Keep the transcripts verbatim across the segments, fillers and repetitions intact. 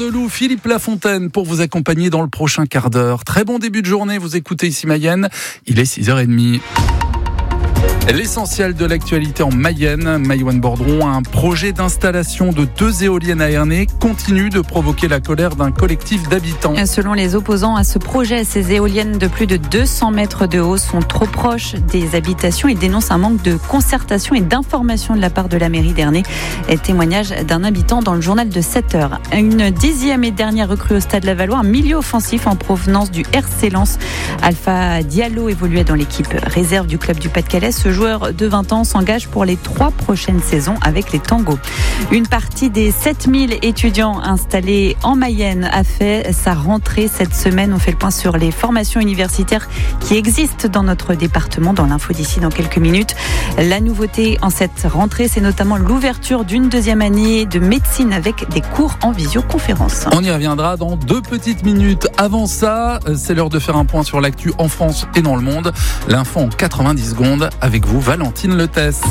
Loup, Philippe Lafontaine pour vous accompagner dans le prochain quart d'heure. Très bon début de journée, vous écoutez ici Mayenne, il est six heures trente. L'essentiel de l'actualité en Mayenne. Maïwenn Bordron, un projet d'installation de deux éoliennes à Ernée continue de provoquer la colère d'un collectif d'habitants. Selon les opposants à ce projet, ces éoliennes de plus de deux cents mètres de haut sont trop proches des habitations et dénoncent un manque de concertation et d'information de la part de la mairie d'Ernée. Témoignage d'un habitant dans le journal de sept heures. Une dixième et dernière recrue au Stade Lavallois, un milieu offensif en provenance du R C Lens. Alpha Diallo évoluait dans l'équipe réserve du club du Pas-de-Calais. Ce joueur de vingt ans s'engage pour les trois prochaines saisons avec les Tangos. Une partie des sept mille étudiants installés en Mayenne a fait sa rentrée cette semaine. On fait le point sur les formations universitaires qui existent dans notre département. Dans l'info d'ici dans quelques minutes. La nouveauté en cette rentrée, c'est notamment l'ouverture d'une deuxième année de médecine avec des cours en visioconférence. On y reviendra dans deux petites minutes. Avant ça, c'est l'heure de faire un point sur l'actu en France et dans le monde. L'info en quatre-vingt-dix secondes avec vous, Valentine Letesse.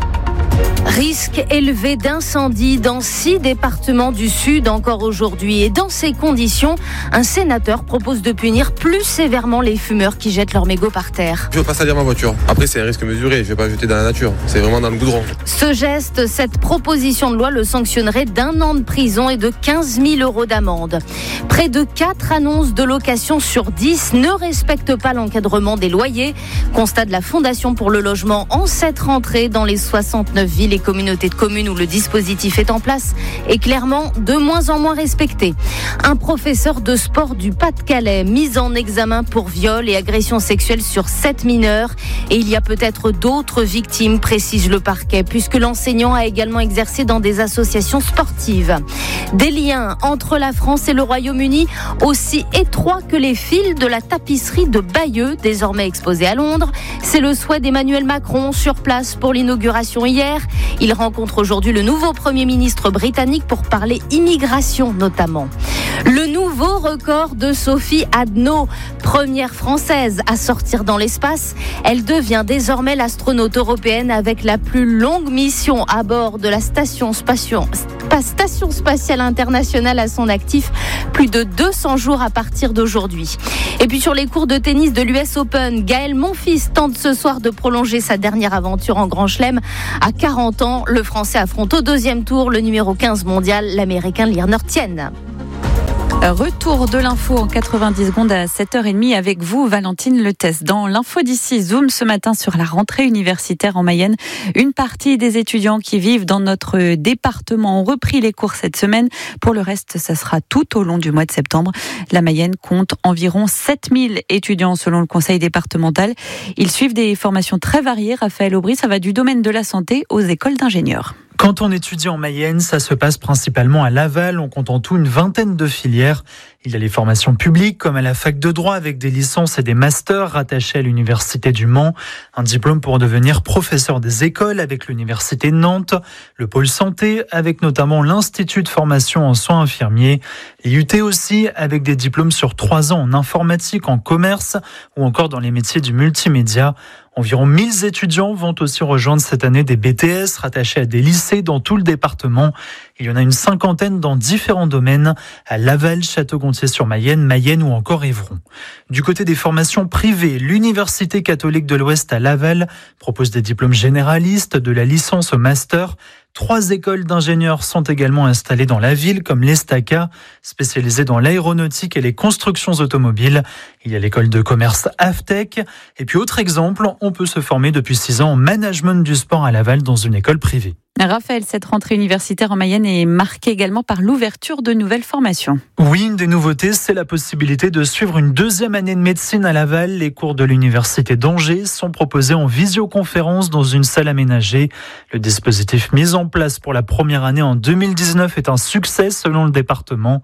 Risque élevé d'incendie dans six départements du Sud encore aujourd'hui. Et dans ces conditions, un sénateur propose de punir plus sévèrement les fumeurs qui jettent leurs mégots par terre. Je ne veux pas salir ma voiture. Après, c'est un risque mesuré. Je ne vais pas jeter dans la nature. C'est vraiment dans le goudron. Ce geste, cette proposition de loi le sanctionnerait d'un an de prison et de quinze mille euros d'amende. Près de quatre annonces de location sur dix ne respectent pas l'encadrement des loyers. Constat de la Fondation pour le logement en cette rentrée dans les soixante-neuf villes et communautés de communes où le dispositif est en place est clairement de moins en moins respecté. Un professeur de sport du Pas-de-Calais mis en examen pour viol et agression sexuelle sur sept mineurs. Et il y a peut-être d'autres victimes, précise le parquet, puisque l'enseignant a également exercé dans des associations sportives. Des liens entre la France et le Royaume-Uni aussi étroits que les fils de la tapisserie de Bayeux, désormais exposée à Londres. C'est le souhait d'Emmanuel Macron sur place pour l'inauguration hier. Il rencontre aujourd'hui le nouveau Premier ministre britannique pour parler immigration notamment. Le nouveau record de Sophie Adno, première française à sortir dans l'espace. Elle devient désormais l'astronaute européenne avec la plus longue mission à bord de la station spatiale. Station spatiale internationale à son actif, plus de deux cents jours à partir d'aujourd'hui. Et puis sur les cours de tennis de l'U S Open, Gaël Monfils tente ce soir de prolonger sa dernière aventure en Grand Chelem. À quarante ans, le Français affronte au deuxième tour le numéro quinze mondial, l'Américain Lirner Tien. Retour de l'info en quatre-vingt-dix secondes à sept heures trente avec vous, Valentine Letesse. Dans l'info d'ici, zoom ce matin sur la rentrée universitaire en Mayenne. Une partie des étudiants qui vivent dans notre département ont repris les cours cette semaine. Pour le reste, ça sera tout au long du mois de septembre. La Mayenne compte environ sept mille étudiants selon le conseil départemental. Ils suivent des formations très variées. Raphaël Aubry, ça va du domaine de la santé aux écoles d'ingénieurs. Quand on étudie en Mayenne, ça se passe principalement à Laval. On compte en tout une vingtaine de filières. Il y a les formations publiques, comme à la fac de droit, avec des licences et des masters rattachés à l'université du Mans. Un diplôme pour devenir professeur des écoles avec l'université de Nantes. Le pôle santé, avec notamment l'institut de formation en soins infirmiers. Et U T aussi, avec des diplômes sur trois ans en informatique, en commerce ou encore dans les métiers du multimédia. Environ mille étudiants vont aussi rejoindre cette année des B T S rattachés à des lycées dans tout le département. Il y en a une cinquantaine dans différents domaines, à Laval, Château-Gontier-sur-Mayenne, Mayenne ou encore Évron. Du côté des formations privées, l'Université catholique de l'Ouest à Laval propose des diplômes généralistes, de la licence au master. Trois écoles d'ingénieurs sont également installées dans la ville, comme l'Estaca, spécialisée dans l'aéronautique et les constructions automobiles. Il y a l'école de commerce Aftec. Et puis, autre exemple, on peut se former depuis six ans en management du sport à Laval dans une école privée. Raphaël, cette rentrée universitaire en Mayenne est marquée également par l'ouverture de nouvelles formations. Oui, une des nouveautés, c'est la possibilité de suivre une deuxième année de médecine à Laval. Les cours de l'université d'Angers sont proposés en visioconférence dans une salle aménagée. Le dispositif mis en place pour la première année en deux mille dix-neuf est un succès selon le département.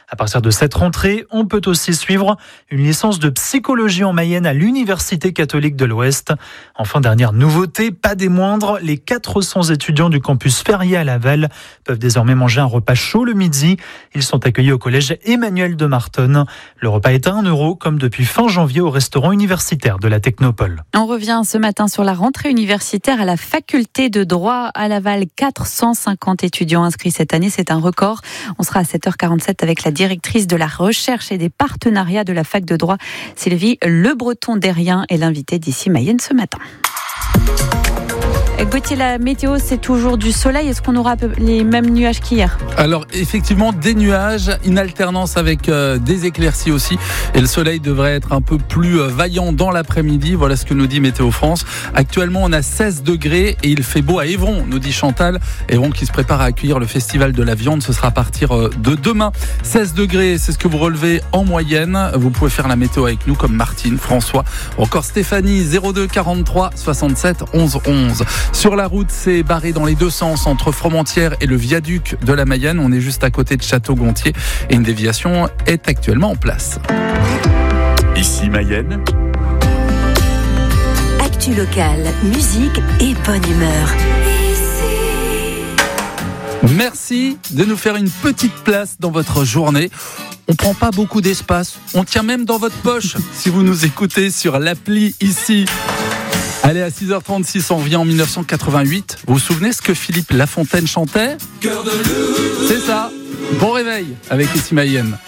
À partir de cette rentrée, on peut aussi suivre une licence de psychologie en Mayenne à l'Université catholique de l'Ouest. Enfin, dernière nouveauté, pas des moindres, les quatre cents étudiants du campus Ferrier à Laval peuvent désormais manger un repas chaud le midi. Ils sont accueillis au collège Emmanuel de Martonne. Le repas est à un euro, comme depuis fin janvier au restaurant universitaire de la Technopole. On revient ce matin sur la rentrée universitaire à la faculté de droit à Laval. quatre cent cinquante étudiants inscrits cette année, c'est un record. On sera à sept heures quarante-sept avec la directrice de la recherche et des partenariats de la fac de droit, Sylvie Le Breton-Derrien, est l'invitée d'ici Mayenne ce matin. Gauthier, la météo, c'est toujours du soleil. Est-ce qu'on aura les mêmes nuages qu'hier ? Alors, effectivement, des nuages, une alternance avec euh, des éclaircies aussi. Et le soleil devrait être un peu plus euh, vaillant dans l'après-midi. Voilà ce que nous dit Météo France. Actuellement, on a seize degrés et il fait beau à Évron, nous dit Chantal. Évron qui se prépare à accueillir le festival de la viande. Ce sera à partir euh, de demain. seize degrés, c'est ce que vous relevez en moyenne. Vous pouvez faire la météo avec nous comme Martine, François, ou encore Stéphanie, zéro deux quarante-trois soixante-sept onze onze. Sur la route, c'est barré dans les deux sens entre Fromontière et le viaduc de la Mayenne. On est juste à côté de Château-Gontier et une déviation est actuellement en place. Ici Mayenne. Actu locale, musique et bonne humeur. Merci de nous faire une petite place dans votre journée. On prend pas beaucoup d'espace. On tient même dans votre poche si vous nous écoutez sur l'appli ici. Allez, à six heures trente-six, on revient en dix-neuf cent quatre-vingt-huit. Vous vous souvenez ce que Philippe Lafontaine chantait ? Cœur de loup. C'est ça. Bon réveil avec Ici Mayenne.